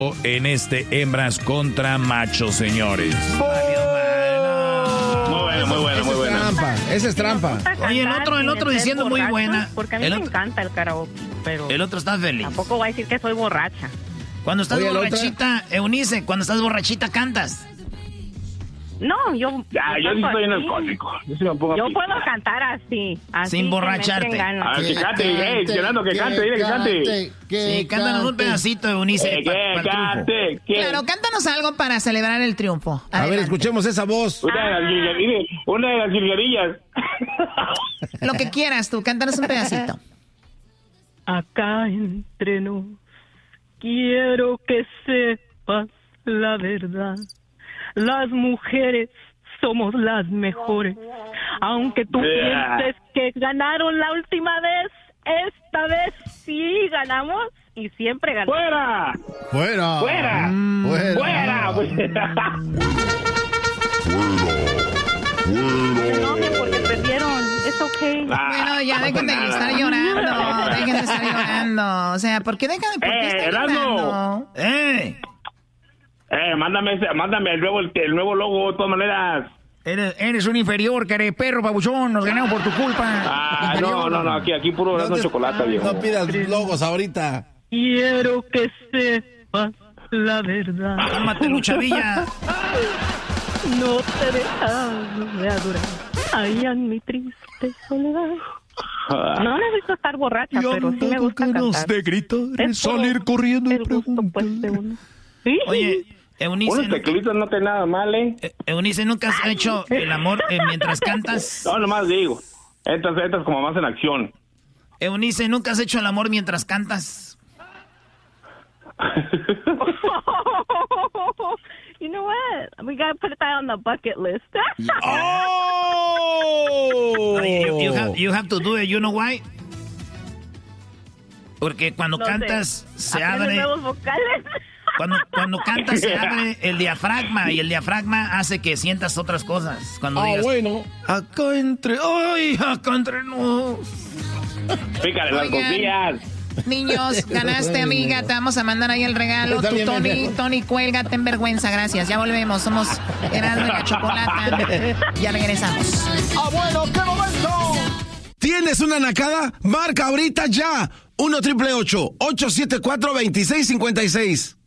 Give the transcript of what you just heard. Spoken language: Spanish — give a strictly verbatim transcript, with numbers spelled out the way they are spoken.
en este hembras contra machos, señores. Muy bueno, muy bueno, muy bueno. Trampa, esa es trampa. Oye, el otro, el otro diciendo muy buena. Porque a mí el me otro, encanta el karaoke, pero el otro está feliz. tampoco voy a decir que soy borracha. Cuando estás Oye, borrachita, Eunice, cuando estás borrachita cantas. No, yo... Ya, yo sí soy narcótico. Yo sí me pongo Yo así. puedo cantar así, así Sin que me borracharte. entren ganas. Ah, que cante, hey, Fernando, que cante, dile que cante. Sí, cántanos un pedacito, Eunice. Que pa- pa el triunfo. cante, que... Claro, cántanos algo para celebrar el triunfo. A ver, Adelante. escuchemos esa voz. Una de las jilguerillas, una de las jilguerillas. Lo que quieras tú, cántanos un pedacito. Acá entre nos, quiero que sepas la verdad. Las mujeres somos las mejores. Aunque tú Yeah. pienses que ganaron la última vez, esta vez sí ganamos y siempre ganamos. ¡Fuera! Fuera. ¡Fuera! Mm, ¡Fuera! ¡Fuera! No se enojen porque perdieron. Es ok. Bueno, ya dejen de estar llorando, dejen de estar llorando. O sea, ¿por qué dejan de por qué Eh, están Erasmo. llorando? ¡Eh! Eh, mándame, ese, mándame el nuevo, el, el nuevo logo, de todas maneras. Eres, eres un inferior, care perro, babuchón. Nos ganamos por tu culpa. Ah, Inferior. no, no, no, aquí, aquí puro No, no te- chocolate, viejo. no pidas logos ahorita. Quiero que sepas la verdad. Cálmate, Luchavilla. No te dejas de adorar. Ay, en mi triste soledad. No necesito estar borracha, pero sí me gusta cantar. de gritar, Es salir por corriendo y el gusto, preguntar. pues, de uno. ¿Sí? Oye, Eunice, Unos teclitos no te nada mal, ¿eh? eh, Eunice, ¿nunca has hecho el amor eh, mientras cantas? No, nomás digo. Estas, estas como más en acción. Eunice, ¿nunca has hecho el amor mientras cantas? You know what? We gotta put that on the bucket list. ¡Oh! Oye, you, you have, you have to do it, you know why? Porque cuando No cantas sé. se Aprende abre... nuevos vocales. Cuando, cuando cantas se abre el diafragma y el diafragma hace que sientas otras cosas. Cuando Ah, digas, bueno. acá entre... ¡Ay, acá entre nos! Pícale las Oigan. costillas. Niños, ganaste, amiga. Te vamos a mandar ahí el regalo. Está Tú, bien, Tony, bien. Tony, cuélgate en vergüenza. Gracias. Ya volvemos. Somos Erasmo y la Chocolata. Ya regresamos. ¡Abuelo, qué momento! ¿Tienes una nacada? Marca ahorita ya. uno triple ocho, ocho siete cuatro, dos seis cinco seis.